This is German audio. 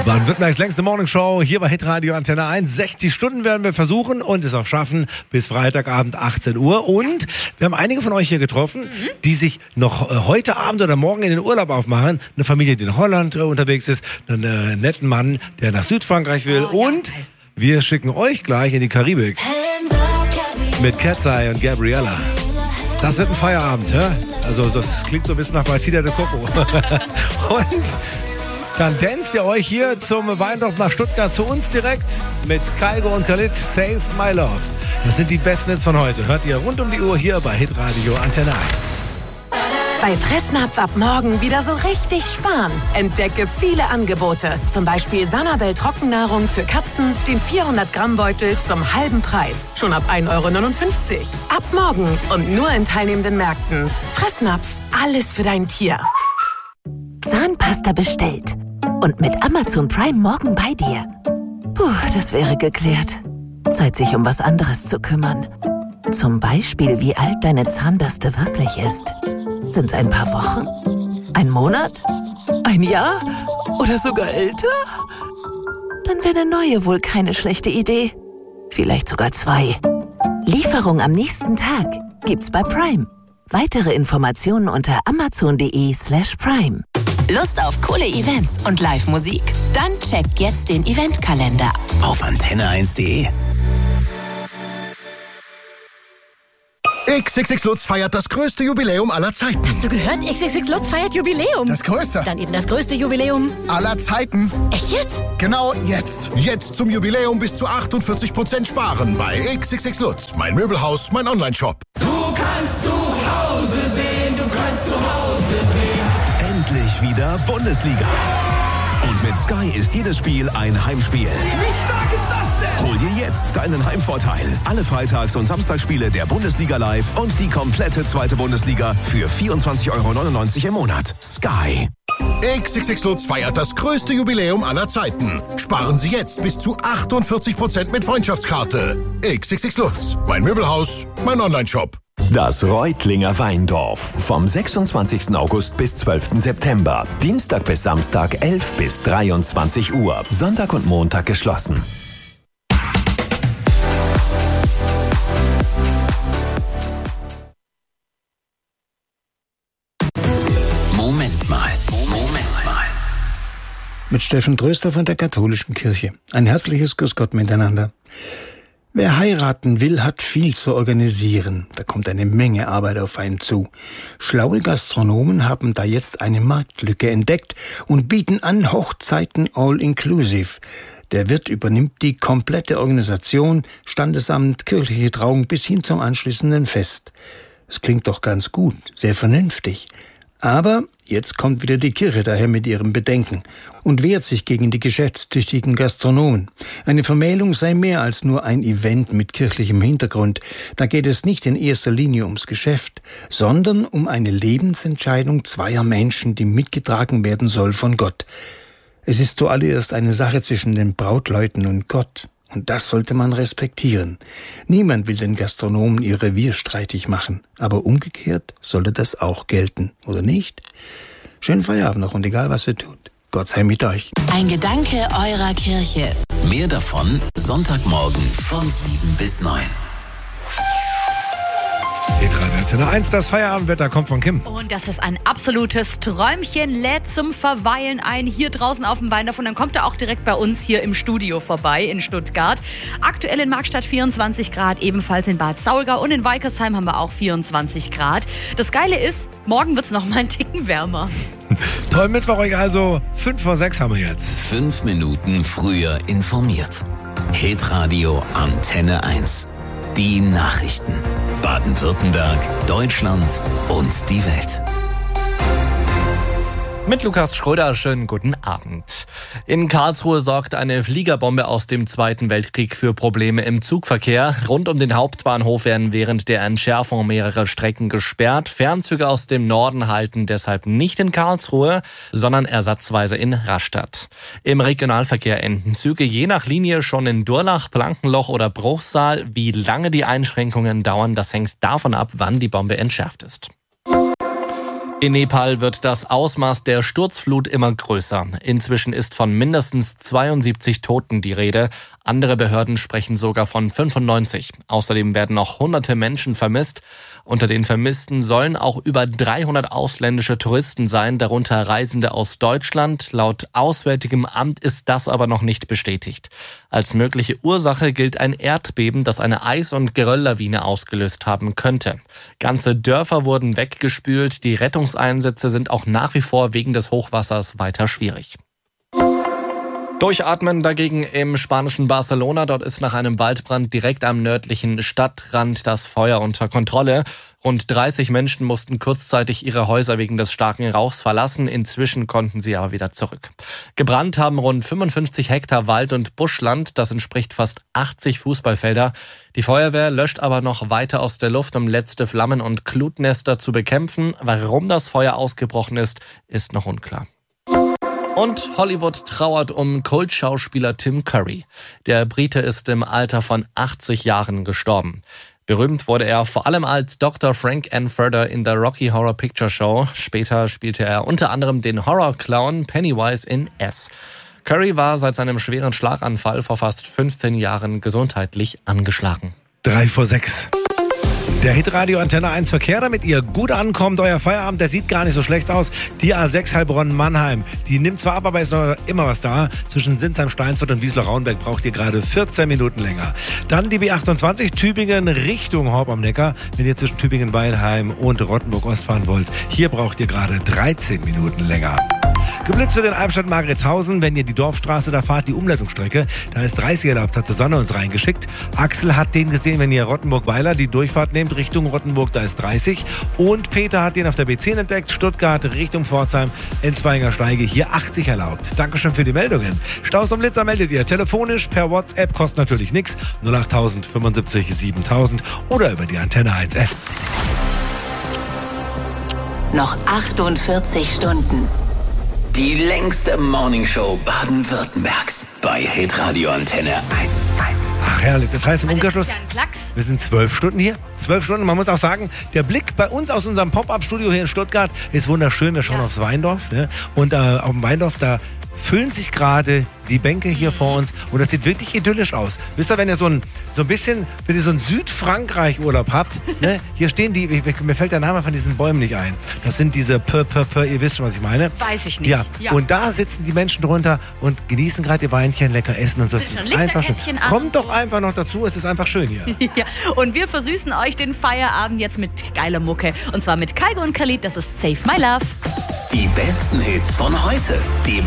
Baden-Württembergs längste Morningshow hier bei Hitradio Antenne 1. 60 Stunden werden wir versuchen und es auch schaffen bis Freitagabend 18 Uhr. Und wir haben einige von euch hier getroffen, die sich noch heute Abend oder morgen in den Urlaub aufmachen. Eine Familie, die in Holland unterwegs ist, einen netten Mann, der nach Südfrankreich will. Und wir schicken euch gleich in die Karibik mit Cat's Eye und Gabriella. Das wird ein Feierabend, hä? Also das klingt so ein bisschen nach Martina de Coco. Und dann danst ihr euch hier zum Weindorf nach Stuttgart zu uns direkt mit Kaigo und Khalid, Save My Love. Das sind die besten Hits von heute. Hört ihr rund um die Uhr hier bei Hitradio Antenne 1. Bei Fressnapf ab morgen wieder so richtig sparen. Entdecke viele Angebote. Zum Beispiel Sanabel Trockennahrung für Katzen, den 400-Gramm-Beutel zum halben Preis. Schon ab 1,59 €. Ab morgen und nur in teilnehmenden Märkten. Fressnapf, alles für dein Tier. Zahnpasta bestellt. Und mit Amazon Prime morgen bei dir. Puh, das wäre geklärt. Zeit, sich um was anderes zu kümmern. Zum Beispiel, wie alt deine Zahnbürste wirklich ist. Sind's ein paar Wochen? Ein Monat? Ein Jahr? Oder sogar älter? Dann wäre eine neue wohl keine schlechte Idee. Vielleicht sogar 2. Lieferung am nächsten Tag gibt's bei Prime. Weitere Informationen unter amazon.de/prime. Lust auf coole Events und Live-Musik? Dann checkt jetzt den Eventkalender auf antenne1.de. XXX Lutz feiert das größte Jubiläum aller Zeiten. Hast du gehört? XXX Lutz feiert Jubiläum. Das größte. Dann eben das größte Jubiläum aller Zeiten. Echt jetzt? Genau jetzt. Jetzt zum Jubiläum bis zu 48% sparen bei XXX Lutz. Mein Möbelhaus, mein Onlineshop. Du kannst zu Hause sehen, du kannst zu Hause sehen. Endlich wieder Bundesliga. Und mit Sky ist jedes Spiel ein Heimspiel. Wie stark ist das denn? Hol dir jetzt deinen Heimvorteil. Alle Freitags- und Samstagsspiele der Bundesliga live und die komplette zweite Bundesliga für 24,99 € im Monat. Sky. XXX Lutz feiert das größte Jubiläum aller Zeiten. Sparen Sie jetzt bis zu 48% mit Freundschaftskarte. XXX Lutz. Mein Möbelhaus, mein Onlineshop. Das Reutlinger Weindorf vom 26. August bis 12. September. Dienstag bis Samstag 11 bis 23 Uhr. Sonntag und Montag geschlossen. Moment mal. Mit Steffen Tröster von der Katholischen Kirche. Ein herzliches Grüß Gott miteinander. Wer heiraten will, hat viel zu organisieren. Da kommt eine Menge Arbeit auf einen zu. Schlaue Gastronomen haben da jetzt eine Marktlücke entdeckt und bieten an Hochzeiten all-inclusive. Der Wirt übernimmt die komplette Organisation, Standesamt, kirchliche Trauung bis hin zum anschließenden Fest. Es klingt doch ganz gut, sehr vernünftig. Aber jetzt kommt wieder die Kirche daher mit ihrem Bedenken und wehrt sich gegen die geschäftstüchtigen Gastronomen. Eine Vermählung sei mehr als nur ein Event mit kirchlichem Hintergrund. Da geht es nicht in erster Linie ums Geschäft, sondern um eine Lebensentscheidung zweier Menschen, die mitgetragen werden soll von Gott. Es ist zuallererst eine Sache zwischen den Brautleuten und Gott. Und das sollte man respektieren. Niemand will den Gastronomen ihr Revier streitig machen. Aber umgekehrt sollte das auch gelten, oder nicht? Schönen Feierabend noch und egal was ihr tut. Gott sei mit euch. Ein Gedanke eurer Kirche. Mehr davon Sonntagmorgen von 7 bis 9. Hitradio Antenne 1, das Feierabendwetter kommt von Kim. Und das ist ein absolutes Träumchen, lädt zum Verweilen ein, hier draußen auf dem Weindorf. Und dann kommt er auch direkt bei uns hier im Studio vorbei in Stuttgart. Aktuell in Markstadt 24 Grad, ebenfalls in Bad Saulgau und in Weikersheim haben wir auch 24 Grad. Das Geile ist, morgen wird es noch mal einen Ticken wärmer. Toll, Mittwoch also 5 vor 6 haben wir jetzt. 5 Minuten früher informiert. Hitradio Antenne 1. Die Nachrichten. Baden-Württemberg, Deutschland und die Welt. Mit Lukas Schröder, schönen guten Abend. In Karlsruhe sorgt eine Fliegerbombe aus dem Zweiten Weltkrieg für Probleme im Zugverkehr. Rund um den Hauptbahnhof werden während der Entschärfung mehrere Strecken gesperrt. Fernzüge aus dem Norden halten deshalb nicht in Karlsruhe, sondern ersatzweise in Rastatt. Im Regionalverkehr enden Züge je nach Linie schon in Durlach, Blankenloch oder Bruchsal. Wie lange die Einschränkungen dauern, das hängt davon ab, wann die Bombe entschärft ist. In Nepal wird das Ausmaß der Sturzflut immer größer. Inzwischen ist von mindestens 72 Toten die Rede. Andere Behörden sprechen sogar von 95. Außerdem werden noch hunderte Menschen vermisst. Unter den Vermissten sollen auch über 300 ausländische Touristen sein, darunter Reisende aus Deutschland. Laut Auswärtigem Amt ist das aber noch nicht bestätigt. Als mögliche Ursache gilt ein Erdbeben, das eine Eis- und Gerölllawine ausgelöst haben könnte. Ganze Dörfer wurden weggespült. Die Rettungseinsätze sind auch nach wie vor wegen des Hochwassers weiter schwierig. Durchatmen dagegen im spanischen Barcelona. Dort ist nach einem Waldbrand direkt am nördlichen Stadtrand das Feuer unter Kontrolle. Rund 30 Menschen mussten kurzzeitig ihre Häuser wegen des starken Rauchs verlassen. Inzwischen konnten sie aber wieder zurück. Gebrannt haben rund 55 Hektar Wald- und Buschland. Das entspricht fast 80 Fußballfelder. Die Feuerwehr löscht aber noch weiter aus der Luft, um letzte Flammen und Glutnester zu bekämpfen. Warum das Feuer ausgebrochen ist, ist noch unklar. Und Hollywood trauert um Kultschauspieler Tim Curry. Der Brite ist im Alter von 80 Jahren gestorben. Berühmt wurde er vor allem als Dr. Frank Furter in der Rocky Horror Picture Show. Später spielte er unter anderem den Horror-Clown Pennywise in S. Curry war seit seinem schweren Schlaganfall vor fast 15 Jahren gesundheitlich angeschlagen. 5:03. Der Hitradio Antenne 1 Verkehr, damit ihr gut ankommt. Euer Feierabend, der sieht gar nicht so schlecht aus. Die A6 Heilbronn-Mannheim, die nimmt zwar ab, aber ist noch immer was da. Zwischen Sinsheim, Steinfurt und Wiesloch-Raunberg braucht ihr gerade 14 Minuten länger. Dann die B28 Tübingen Richtung Horb am Neckar. Wenn ihr zwischen Tübingen-Weilheim und Rottenburg-Ost fahren wollt, hier braucht ihr gerade 13 Minuten länger. Geblitzt wird in Albstadt-Margretshausen, wenn ihr die Dorfstraße da fahrt, die Umleitungsstrecke. Da ist 30 erlaubt, hat Susanne uns reingeschickt. Axel hat den gesehen, wenn ihr Rottenburg-Weiler die Durchfahrt nehmt, Richtung Rottenburg, da ist 30. Und Peter hat den auf der B10 entdeckt, Stuttgart Richtung Pforzheim, Enzweiger Steige, hier 80 erlaubt. Dankeschön für die Meldungen. Staus am Blitzer meldet ihr telefonisch, per WhatsApp, kostet natürlich nichts, 08000 75 7000 oder über die Antenne 1 App. Noch 48 Stunden. Die längste Morningshow Baden-Württembergs bei Hitradio Antenne 1. Ach herrlich, das heißt im Umkehrschluss, Das ist ja ein Klacks. wir sind 12 Stunden hier. 12 Stunden, man muss auch sagen, der Blick bei uns aus unserem Pop-Up-Studio hier in Stuttgart ist wunderschön. Wir schauen aufs Weindorf, ne? Und auf dem Weindorf, da füllen sich gerade die Bänke hier vor uns und das sieht wirklich idyllisch aus. Wisst ihr, wenn ihr so ein bisschen, wenn ihr so einen Südfrankreich-Urlaub habt, ne? Hier stehen die, mir fällt der Name von diesen Bäumen nicht ein. Das sind diese ihr wisst schon, was ich meine. Weiß ich nicht. Ja. Und da sitzen die Menschen drunter und genießen gerade ihr Weinchen, lecker essen und so. Ist Das schon ist einfach schön. Lichterkettchen an Kommt und doch einfach noch dazu, es ist einfach schön hier. Ja. Und wir versüßen euch den Feierabend jetzt mit geiler Mucke. Und zwar mit Kaigo und Khalid, das ist Save My Love. Die besten Hits von heute. Die